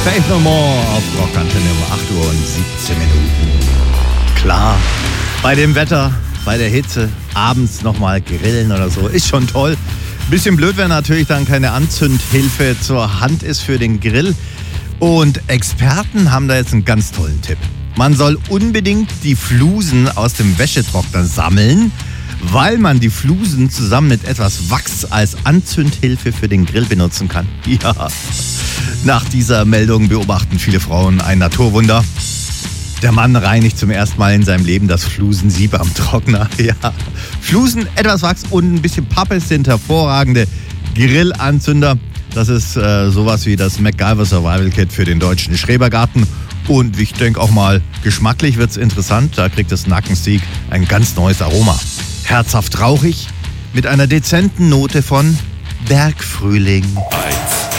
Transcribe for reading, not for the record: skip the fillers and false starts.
Faith No More auf Rockantenne um 8 Uhr und 17 Minuten. Klar, bei dem Wetter, bei der Hitze, abends nochmal grillen oder so, ist schon toll. Bisschen blöd, wenn natürlich dann keine Anzündhilfe zur Hand ist für den Grill. Und Experten haben da jetzt einen ganz tollen Tipp. Man soll unbedingt die Flusen aus dem Wäschetrockner sammeln, weil man die Flusen zusammen mit etwas Wachs als Anzündhilfe für den Grill benutzen kann. Ja, nach dieser Meldung beobachten viele Frauen ein Naturwunder. Der Mann reinigt zum ersten Mal in seinem Leben das Flusensieb am Trockner. Ja, Flusen, etwas Wachs und ein bisschen Pappe sind hervorragende Grillanzünder. Das ist sowas wie das MacGyver Survival Kit für den deutschen Schrebergarten. Und ich denke auch mal, geschmacklich wird's interessant. Da kriegt das Nackensteak ein ganz neues Aroma. Herzhaft rauchig mit einer dezenten Note von Bergfrühling. 1.